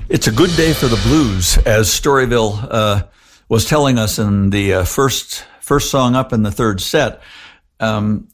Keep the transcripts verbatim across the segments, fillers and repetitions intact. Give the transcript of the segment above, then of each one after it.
It's a good day for the blues, as Storyville uh, was telling us in the uh, first first song up in the third set. Um,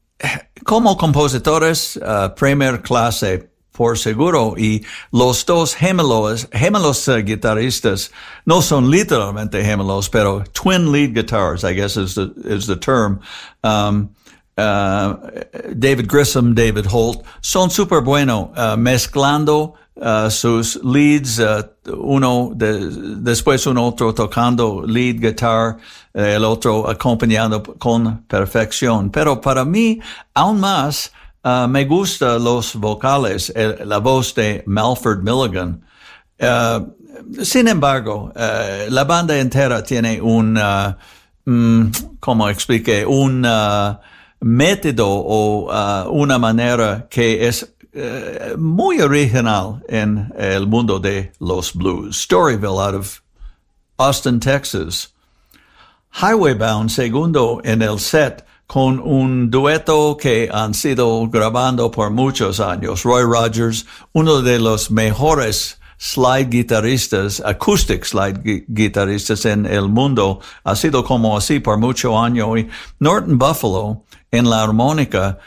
como compositores, uh, primer clase, por seguro, y los dos gemelos, gemelos uh, guitarristas no son literalmente gemelos, pero twin lead guitars, I guess is the is the term. Um, uh, David Grissom, David Holt, son super bueno uh, mezclando Uh, sus leads, uh, uno de, después un otro tocando lead guitar, uh, el otro acompañando con perfección. Pero para mí, aún más, uh, me gusta los vocales, el, la voz de Malford Milligan. Uh, sin embargo, uh, la banda entera tiene un, uh, um, ¿cómo expliqué? Un uh, método o uh, una manera que es Uh, muy original en el mundo de los blues. Storyville out of Austin, Texas. Highway Bound, segundo en el set, con un dueto que han sido grabando por muchos años. Roy Rogers, uno de los mejores slide guitarristas, acoustic slide gu- guitarristas en el mundo, ha sido como así por mucho año. Y Norton Buffalo en la armónica,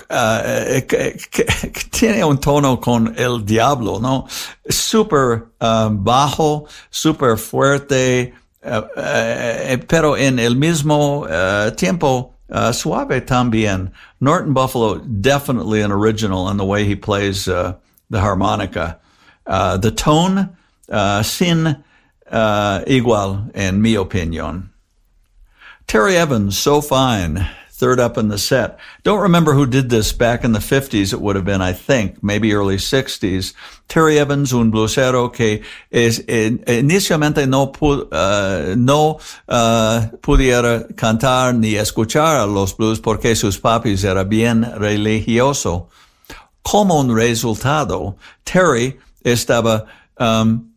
Uh, que, que, que tiene un tono con el diablo, ¿no? Super uh, bajo, super fuerte, uh, uh, pero en el mismo uh, tiempo uh, suave también. Norton Buffalo, definitely an original in the way he plays uh, the harmonica. Uh, the tone, uh, sin uh, igual, en mi opinión. Terry Evans, So Fine. Third up in the set. Don't remember who did this back in the fifties. It would have been, I think, maybe early sixties. Terry Evans, un bluesero que es, eh, inicialmente no, pu, uh, no uh, pudiera cantar ni escuchar a los blues porque sus papis era bien religioso. Como un resultado, Terry estaba, um,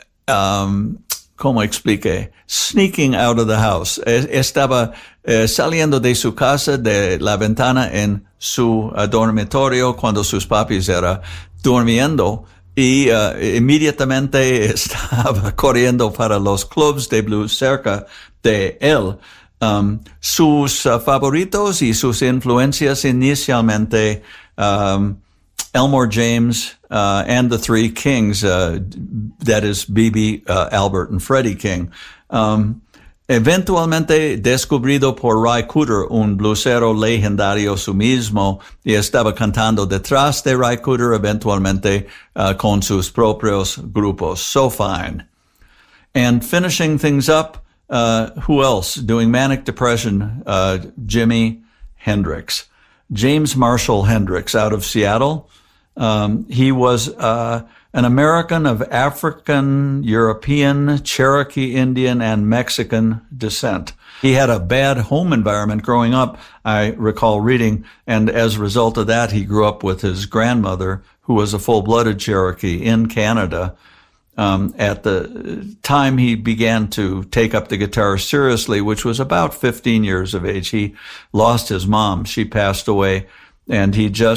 um, ¿cómo expliqué? Sneaking out of the house. Estaba eh, saliendo de su casa, de la ventana en su uh, dormitorio cuando sus papis era durmiendo y uh, inmediatamente estaba corriendo para los clubs de blues cerca de él. Um, sus uh, favoritos y sus influencias inicialmente, um, Elmore James, uh, and the Three Kings, uh, that is B B, uh, Albert, and Freddie King. Um, eventualmente descubrido por Ry Cooder, un bluesero legendario su mismo, y estaba cantando detrás de Ry Cooder eventualmente, uh, con sus propios grupos. So Fine. And finishing things up, uh, who else? Doing Manic Depression, uh, Jimi Hendrix. James Marshall Hendrix out of Seattle. Um, he was, uh, an American of African, European, Cherokee Indian, and Mexican descent. He had a bad home environment growing up, I recall reading, and as a result of that, he grew up with his grandmother, who was a full-blooded Cherokee in Canada. Um, at the time he began to take up the guitar seriously, which was about fifteen years of age, he lost his mom. She passed away, and he just